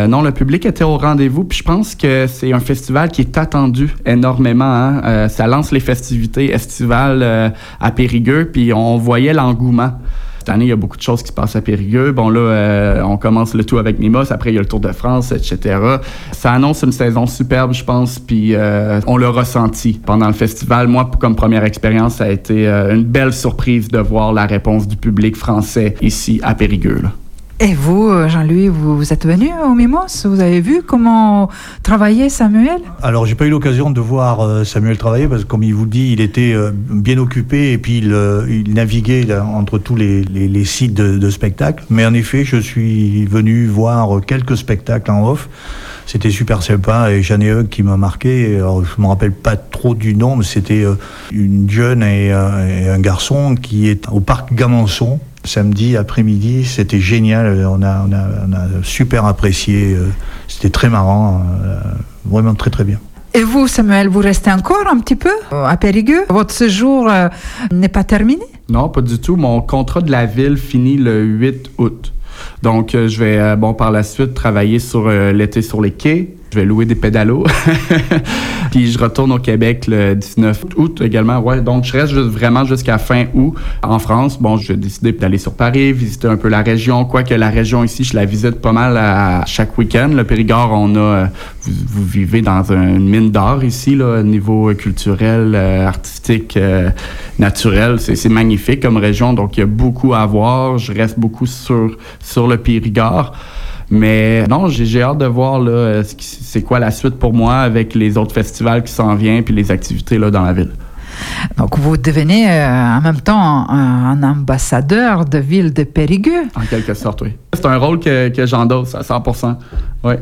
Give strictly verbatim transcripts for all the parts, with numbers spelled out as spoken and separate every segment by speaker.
Speaker 1: Euh, non, le public était au rendez-vous, puis je pense que c'est un festival qui est attendu énormément. Hein? Euh, ça lance les festivités estivales euh, à Périgueux, puis on voyait l'engouement. Cette année, il y a beaucoup de choses qui se passent à Périgueux. Bon, là, euh, on commence le tout avec Mimos. Après, il y a le Tour de France, et cetera. Ça annonce une saison superbe, je pense, puis euh, on l'a ressenti pendant le festival. Moi, comme première expérience, ça a été euh, une belle surprise de voir la réponse du public français ici à Périgueux, là.
Speaker 2: Et vous, Jean-Louis, vous, vous êtes venu au Mimos? Vous avez vu comment travaillait Samuel?
Speaker 3: Alors, j'ai pas eu l'occasion de voir euh, Samuel travailler parce que, comme il vous dit, il était euh, bien occupé et puis il, euh, il naviguait là, entre tous les, les, les sites de, de spectacles. Mais en effet, je suis venu voir quelques spectacles en off. C'était super sympa et j'en ai un qui m'a marqué. Alors, je me rappelle pas trop du nom, mais c'était euh, une jeune et, euh, et un garçon qui est au parc Gamançon. Samedi après-midi, c'était génial, on a, on a, on a super apprécié, c'était très marrant, vraiment très très bien.
Speaker 2: Et vous, Samuel, vous restez encore un petit peu à Périgueux? Votre séjour euh, n'est pas terminé?
Speaker 1: Non, pas du tout. Mon contrat de la ville finit le huit août. Donc, euh, je vais, euh, bon, par la suite, travailler sur euh, l'été sur les quais. Je vais louer des pédalos. Puis je retourne au Québec le dix-neuf août également. Ouais, donc je reste juste, vraiment jusqu'à fin août en France. Bon, j'ai décidé d'aller sur Paris, visiter un peu la région. Quoique la région ici, je la visite pas mal à chaque week-end. Le Périgord, on a... Vous, vous vivez dans une mine d'art ici, là, au niveau culturel, euh, artistique, euh, naturel. C'est, c'est magnifique comme région. Donc, il y a beaucoup à voir. Je reste beaucoup sur, sur le Périgord. Mais non, j'ai, j'ai hâte de voir là, c'est quoi la suite pour moi avec les autres festivals qui s'en viennent puis les activités là, dans la ville.
Speaker 2: Donc, vous devenez euh, en même temps un, un ambassadeur de ville de Périgueux.
Speaker 1: En quelque sorte, oui. C'est un rôle que, que j'endosse à cent pour cent. Oui.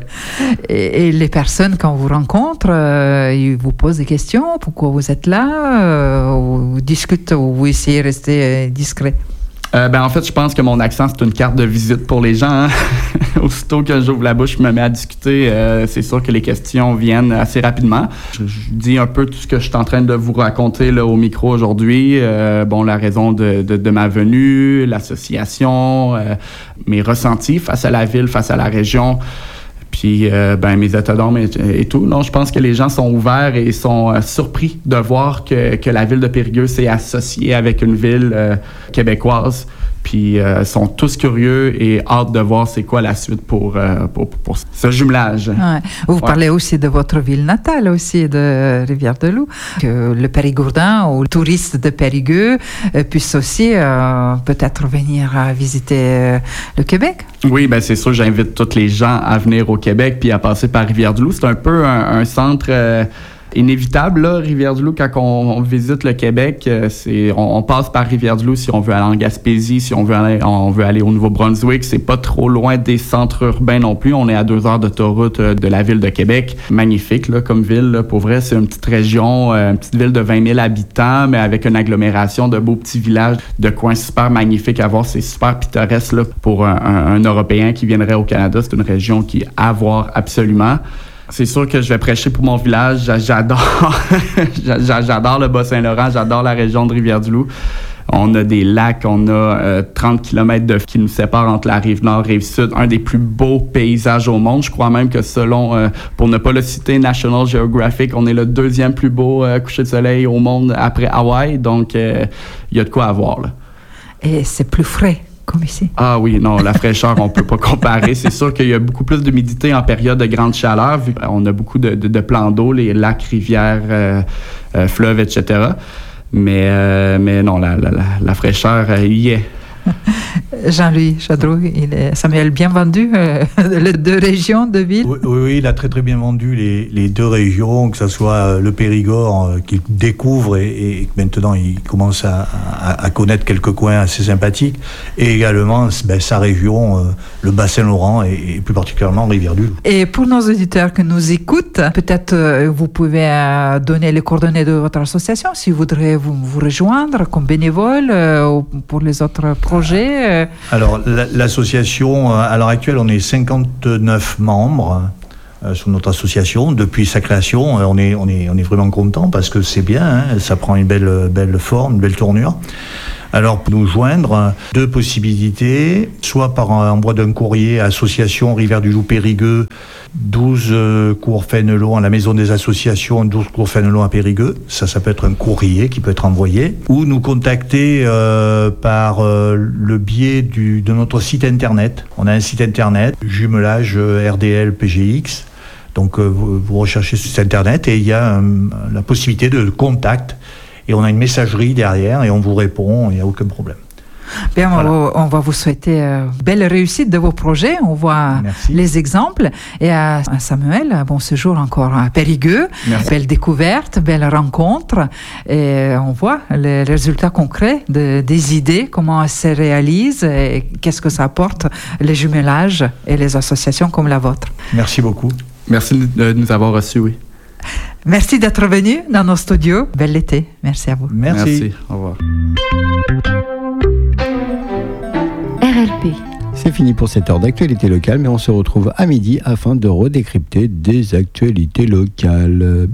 Speaker 2: Et, et les personnes, quand vous rencontrent, euh, ils vous posent des questions. Pourquoi vous êtes là? euh, ou vous discutez ou vous essayez de rester euh, discret?
Speaker 1: Euh, ben, en fait, je pense que mon accent, c'est une carte de visite pour les gens. Hein? Aussitôt que j'ouvre la bouche, je me mets à discuter. Euh, c'est sûr que les questions viennent assez rapidement. Je, je dis un peu tout ce que je suis en train de vous raconter là, au micro aujourd'hui. Euh, bon, la raison de, de, de ma venue, l'association, euh, mes ressentis face à la ville, face à la région. Puis, euh, ben, mes états d'âme et, et tout. Non, je pense que les gens sont ouverts et sont euh, surpris de voir que, que la ville de Périgueux s'est associée avec une ville euh, québécoise. Puis, euh, sont tous curieux et hâte de voir c'est quoi la suite pour, euh, pour, pour ce jumelage.
Speaker 2: Ouais. Vous ouais. parlez aussi de votre ville natale, aussi de Rivière-du-Loup. Que le Périgourdin ou le touriste de Périgueux euh, puisse aussi euh, peut-être venir à visiter euh, le Québec.
Speaker 1: Oui, ben c'est sûr, j'invite tous les gens à venir au Québec puis à passer par Rivière-du-Loup. C'est un peu un, un centre... Euh, inévitable, là, Rivière-du-Loup, quand on, on visite le Québec, euh, c'est, on, on passe par Rivière-du-Loup si on veut aller en Gaspésie, si on veut aller, on veut aller au Nouveau-Brunswick. C'est pas trop loin des centres urbains non plus. On est à deux heures d'autoroute euh, de la ville de Québec. Magnifique, là, comme ville, là. Pour vrai, c'est une petite région, euh, une petite ville de vingt mille habitants, mais avec une agglomération de beaux petits villages, de coins super magnifiques à voir. C'est super pittoresque, là, pour un, un, un Européen qui viendrait au Canada. C'est une région qui est à voir absolument. C'est sûr que je vais prêcher pour mon village. J'adore, j'adore le Bas-Saint-Laurent, j'adore la région de Rivière-du-Loup. On a des lacs, on a euh, trente kilomètres de qui nous séparent entre la rive nord et rive sud. Un des plus beaux paysages au monde. Je crois même que selon, euh, pour ne pas le citer, National Geographic, on est le deuxième plus beau euh, coucher de soleil au monde après Hawaï. Donc, il euh, y a de quoi à voir, là.
Speaker 2: Et c'est plus frais. Comme ici.
Speaker 1: Ah oui, non, la fraîcheur, on peut pas comparer. C'est sûr qu'il y a beaucoup plus d'humidité en période de grande chaleur, vu qu'on a beaucoup de, de, de plans d'eau, les lacs, rivières, euh, euh, fleuves, et cetera. Mais, euh, mais non, la, la, la fraîcheur, euh, y est.
Speaker 2: Jean-Louis Chadreau, il est, Samuel, bien vendu euh, les deux régions de ville?
Speaker 3: Oui, oui, il a très très bien vendu les, les deux régions, que ce soit le Périgord euh, qu'il découvre et, et maintenant il commence à, à, à connaître quelques coins assez sympathiques, et également ben, sa région, euh, le Bas-Saint-Laurent et, et plus particulièrement Rivière-du-Loup.
Speaker 2: Et pour nos auditeurs qui nous écoutent, peut-être euh, vous pouvez euh, donner les coordonnées de votre association si vous voudrez vous, vous rejoindre comme bénévole euh, ou pour les autres projets. Euh,
Speaker 3: Alors, l'association, à l'heure actuelle, on est cinquante-neuf membres euh, sur notre association. Depuis sa création, on est, on est, on est vraiment content parce que c'est bien, hein, ça prend une belle, belle forme, une belle tournure. Alors, pour nous joindre, deux possibilités, soit par envoi d'un courrier à Association Rivière du Loup Périgueux, douze euh, cours Fénelon à la Maison des Associations, douze cours Fénelon à Périgueux. Ça, ça peut être un courrier qui peut être envoyé. Ou nous contacter euh, par euh, le biais du, de notre site internet. On a un site internet, jumelage R D L P G X. Donc, euh, vous, vous recherchez sur site internet et il y a euh, la possibilité de contact. Et on a une messagerie derrière et on vous répond, il n'y a aucun problème.
Speaker 2: Bien,
Speaker 3: Voilà.
Speaker 2: on va vous souhaiter euh, belle réussite de vos projets. On voit
Speaker 3: Merci.
Speaker 2: les exemples. Et à, à Samuel, bon séjour encore à Périgueux.
Speaker 1: Merci.
Speaker 2: Belle découverte, belle rencontre. Et on voit les résultats concrets de, des idées, comment elles se réalisent et qu'est-ce que ça apporte, les jumelages et les associations comme la vôtre.
Speaker 3: Merci beaucoup.
Speaker 1: Merci de nous avoir reçus, oui.
Speaker 2: Merci d'être venu dans nos studios. Bel été. Merci à vous.
Speaker 3: Merci.
Speaker 1: Merci. Au revoir.
Speaker 4: R L P.
Speaker 5: C'est fini pour cette heure d'actualité locale, mais on se retrouve à midi afin de redécrypter des actualités locales.